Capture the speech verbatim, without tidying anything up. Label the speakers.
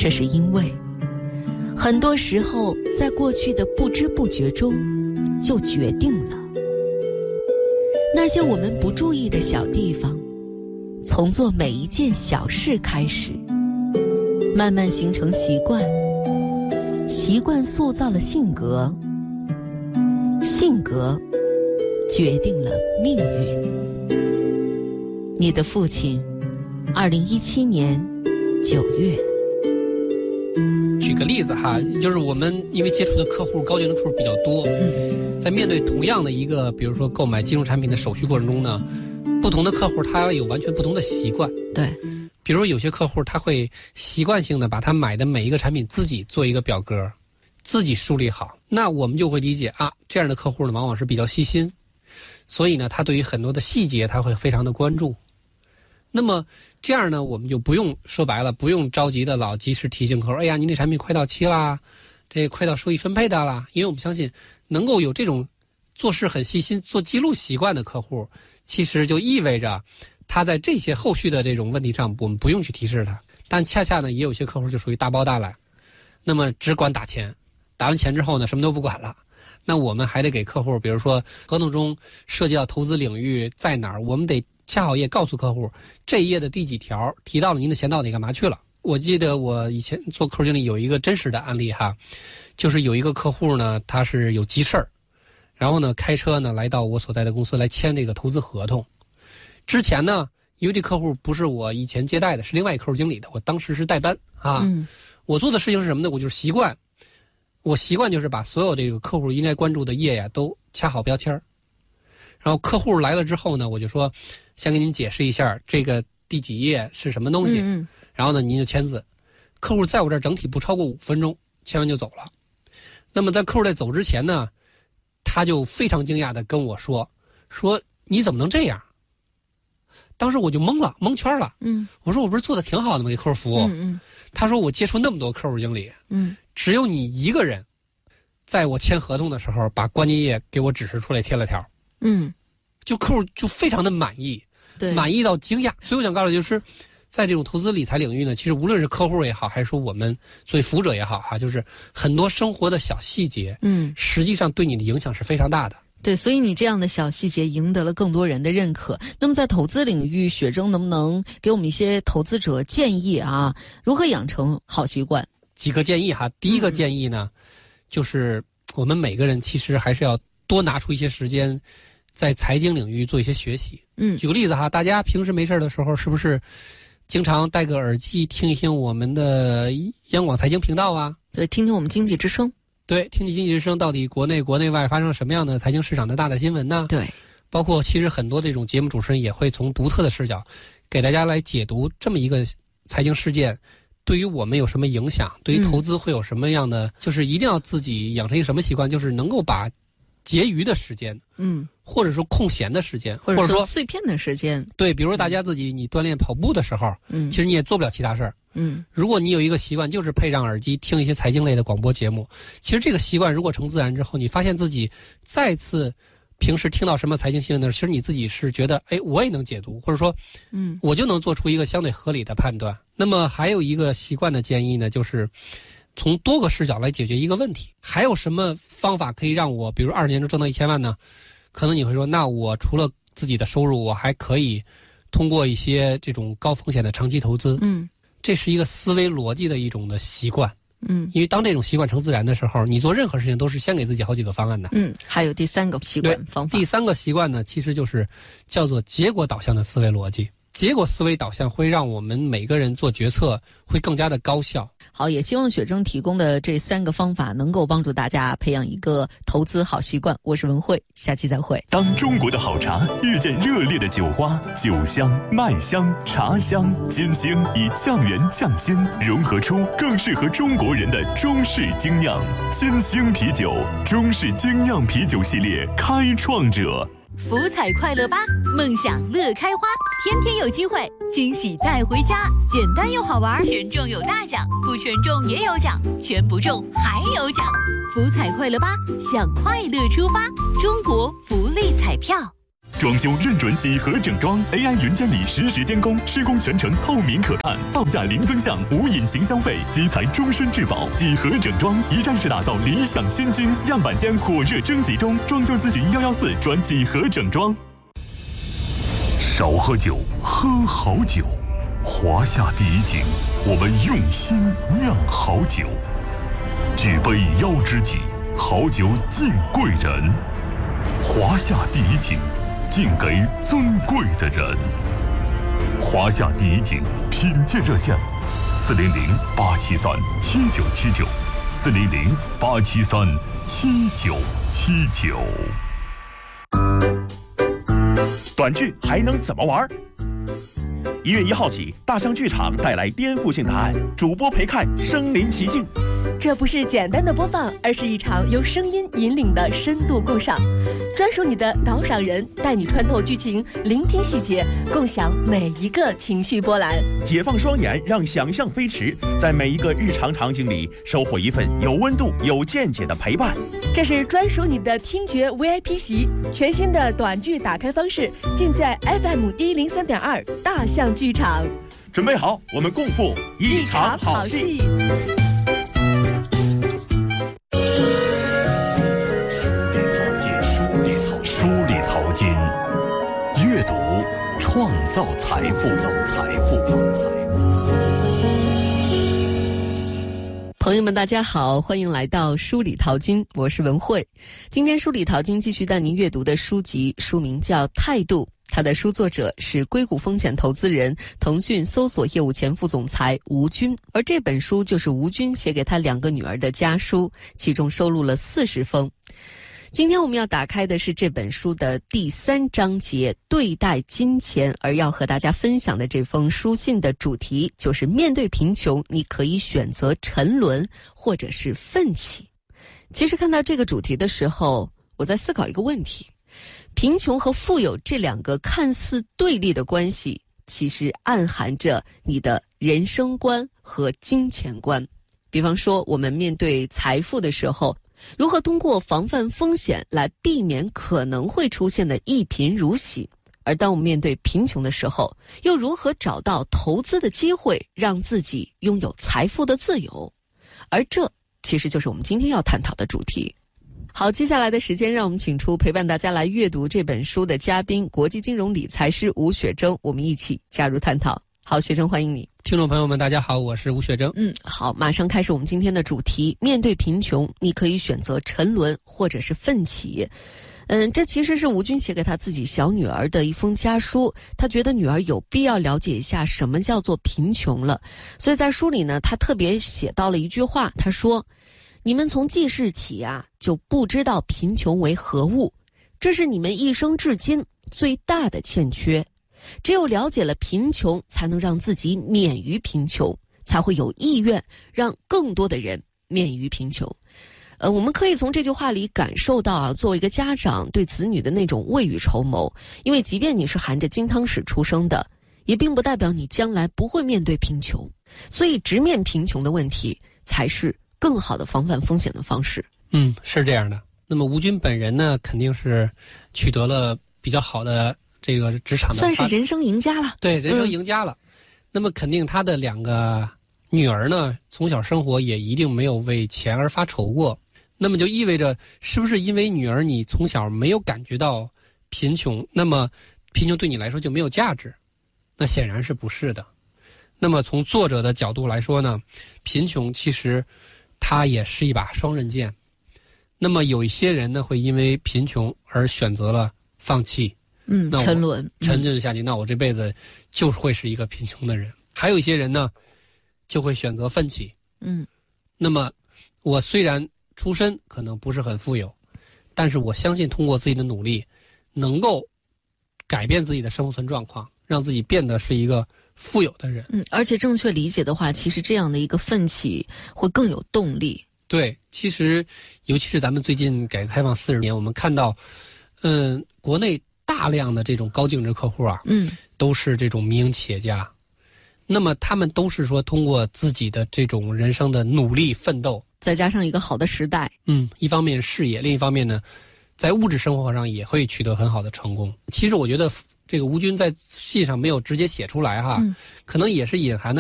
Speaker 1: 这是因为很多时候在过去的不知不觉中就决定了那些我们不注意的小地方，从做每一件小事开始，慢慢形成习惯，习惯塑造了性格，性格决定了命运。你的父亲，二零一七年九月。
Speaker 2: 举个例子哈，就是我们因为接触的客户高级的客户比较多，嗯，在面对同样的一个比如说购买金融产品的手续过程中呢，不同的客户他有完全不同的习惯。
Speaker 1: 对，
Speaker 2: 比如有些客户他会习惯性的把他买的每一个产品自己做一个表格，自己梳理好，那我们就会理解啊，这样的客户呢往往是比较细心，所以呢他对于很多的细节他会非常的关注。那么这样呢，我们就不用说白了，不用着急的老及时提醒客户，哎呀，您这产品快到期啦，这快到收益分配的啦。因为我们相信，能够有这种做事很细心、做记录习惯的客户，其实就意味着他在这些后续的这种问题上，我们不用去提示他。但恰恰呢，也有些客户就属于大包大揽，那么只管打钱，打完钱之后呢，什么都不管了。那我们还得给客户，比如说合同中涉及到投资领域在哪儿，我们得掐好页告诉客户，这一页的第几条提到了您的钱到底干嘛去了。我记得我以前做客户经理有一个真实的案例哈，就是有一个客户呢，他是有急事儿，然后呢开车呢来到我所在的公司来签这个投资合同。之前呢，因为这客户不是我以前接待的，是另外一个客户经理的，我当时是代班啊。嗯，我做的事情是什么呢？我就是习惯，我习惯就是把所有这个客户应该关注的页呀都掐好标签儿。然后客户来了之后呢，我就说先给您解释一下这个第几页是什么东西，嗯嗯，然后呢您就签字。客户在我这儿整体不超过五分钟签完就走了。那么在客户在走之前呢，他就非常惊讶的跟我说说你怎么能这样？当时我就懵了，蒙圈了。嗯，我说我不是做的挺好的吗？给客户服务。嗯嗯，他说我接触那么多客户经理，嗯，只有你一个人在我签合同的时候把关键页给我指示出来贴了条。嗯，就客户就非常的满意，对，满意到惊讶。所以我想告诉就是，在这种投资理财领域呢，其实无论是客户也好，还是说我们作为服务者也好哈，就是很多生活的小细节，嗯，实际上对你的影响是非常大的。
Speaker 1: 对，所以你这样的小细节赢得了更多人的认可。那么在投资领域，雪铮能不能给我们一些投资者建议啊？如何养成好习惯？
Speaker 2: 几个建议哈。第一个建议呢，嗯、就是我们每个人其实还是要多拿出一些时间，在财经领域做一些学习。嗯，举个例子哈，大家平时没事的时候，是不是经常戴个耳机听一听我们的央广财经频道啊？
Speaker 1: 对，听听我们经济之声。
Speaker 2: 对，听听经济之声，到底国内国内外发生了什么样的财经市场的大的新闻呢？对，包括其实很多这种节目主持人也会从独特的视角给大家来解读这么一个财经事件对于我们有什么影响，对于投资会有什么样的、嗯、就是一定要自己养成一个什么习惯，就是能够把结余的时间，嗯，或者说空闲的时间，
Speaker 1: 或者说碎片的时间，
Speaker 2: 对，比如说大家自己你锻炼跑步的时候，嗯，其实你也做不了其他事儿，嗯，如果你有一个习惯，就是配上耳机听一些财经类的广播节目，其实这个习惯如果成自然之后，你发现自己再次平时听到什么财经新闻的时候，其实你自己是觉得，哎，我也能解读，或者说，嗯，我就能做出一个相对合理的判断。那么还有一个习惯的建议呢，就是从多个视角来解决一个问题。还有什么方法可以让我比如二十年中挣到一千万呢？可能你会说，那我除了自己的收入，我还可以通过一些这种高风险的长期投资。嗯，这是一个思维逻辑的一种的习惯。嗯，因为当这种习惯成自然的时候，你做任何事情都是先给自己好几个方案的。
Speaker 1: 嗯，还有第三个习惯方法。
Speaker 2: 第三个习惯呢，其实就是叫做结果导向的思维逻辑。结果思维导向会让我们每个人做决策会更加的高效。
Speaker 1: 好，也希望雪铮提供的这三个方法能够帮助大家培养一个投资好习惯。我是文慧，下期再会。
Speaker 3: 当中国的好茶遇见热烈的酒花，酒香、麦香、茶香，金星以匠人匠心融合出更适合中国人的中式精酿。金星啤酒，中式精酿啤酒系列开创者。
Speaker 4: 福彩快乐吧，梦想乐开花，天天有机会，惊喜带回家，简单又好玩，全中有大奖，不全中也有奖，全不中还有奖。福彩快乐吧，向快乐出发，中国福利彩票。
Speaker 3: 装修认准几何整装 ，A I 云监理实时监工，施工全程透明可看，报价零增项，无隐形消费，基材终身质保。几何整装一站式打造理想新居，样板间火热征集中，装修咨询幺幺四转几何整装。少喝酒，喝好酒。华夏第一景，我们用心酿好酒。举杯邀知己，好酒敬贵人。华夏第一景，敬给尊贵的人。华夏第一景品鉴热线：四零零八七三七九七九，四零零八七三七九七九。
Speaker 5: 短剧还能怎么玩？一月一号起，大象剧场带来颠覆性答案，主播陪看身临其境。
Speaker 6: 这不是简单的播放，而是一场由声音引领的深度共赏。专属你的导赏人，带你穿透剧情，聆听细节，共享每一个情绪波澜。
Speaker 5: 解放双眼，让想象飞驰，在每一个日常场景里收获一份有温度、有见解的陪伴。
Speaker 6: 这是专属你的听觉 V I P 席，全新的短剧打开方式，尽在 F M 一零三点二大象剧场。
Speaker 5: 准备好，我们共赴一场好戏。
Speaker 3: 梳理淘金，阅读创造财富，财富，财富。
Speaker 1: 朋友们，大家好，欢迎来到梳理淘金，我是文慧。今天梳理淘金继续带您阅读的书籍，书名叫《态度》，它的书作者是硅谷风险投资人、腾讯搜索业务前副总裁吴军，而这本书就是吴军写给他两个女儿的家书，其中收录了四十封。今天我们要打开的是这本书的第三章节，对待金钱，而要和大家分享的这封书信的主题就是面对贫穷，你可以选择沉沦或者是奋起。其实看到这个主题的时候，我在思考一个问题，贫穷和富有这两个看似对立的关系，其实暗含着你的人生观和金钱观。比方说，我们面对财富的时候，如何通过防范风险来避免可能会出现的一贫如洗？而当我们面对贫穷的时候，又如何找到投资的机会，让自己拥有财富的自由？而这其实就是我们今天要探讨的主题。好，接下来的时间让我们请出陪伴大家来阅读这本书的嘉宾，国际金融理财师吴雪征，我们一起加入探讨。好，雪征，欢迎你。
Speaker 2: 听众朋友们，大家好，我是吴雪征。
Speaker 1: 嗯，好，马上开始我们今天的主题。面对贫穷，你可以选择沉沦或者是奋起。嗯，这其实是吴军写给他自己小女儿的一封家书，他觉得女儿有必要了解一下什么叫做贫穷了。所以在书里呢，他特别写到了一句话，他说：你们从记事起啊，就不知道贫穷为何物，这是你们一生至今最大的欠缺。只有了解了贫穷，才能让自己免于贫穷，才会有意愿让更多的人免于贫穷。呃，我们可以从这句话里感受到啊，作为一个家长对子女的那种未雨绸缪。因为即便你是含着金汤匙出生的，也并不代表你将来不会面对贫穷。所以直面贫穷的问题，才是更好的防范风险的方式。
Speaker 2: 嗯，是这样的。那么吴军本人呢，肯定是取得了比较好的这个职场的，
Speaker 1: 算是人生赢家了。
Speaker 2: 对，人生赢家了。嗯、那么肯定他的两个女儿呢，从小生活也一定没有为钱而发愁过。那么就意味着，是不是因为女儿你从小没有感觉到贫穷，那么贫穷对你来说就没有价值？那显然是不是的。那么从作者的角度来说呢，贫穷其实它也是一把双刃剑。那么有一些人呢，会因为贫穷而选择了放弃。
Speaker 1: 嗯，沉沦
Speaker 2: 沉沦下去、嗯，那我这辈子就会是一个贫穷的人。还有一些人呢，就会选择奋起。
Speaker 1: 嗯，
Speaker 2: 那么我虽然出身可能不是很富有，但是我相信通过自己的努力，能够改变自己的生存状况，让自己变得是一个富有的人。
Speaker 1: 嗯，而且正确理解的话，其实这样的一个奋起会更有动力。
Speaker 2: 对，其实尤其是咱们最近改革开放四十年，我们看到，嗯，国内大量的这种高净值客户啊，
Speaker 1: 嗯，
Speaker 2: 都是这种民营企业家。那么他们都是说通过自己的这种人生的努力奋斗，
Speaker 1: 再加上一个好的时代，
Speaker 2: 嗯，一方面事业，另一方面呢， 在物质生活上也会取得很好的成功。其实我觉得这个吴军在戏上没有直接写出来哈，
Speaker 7: 嗯、
Speaker 2: 可能也是隐含的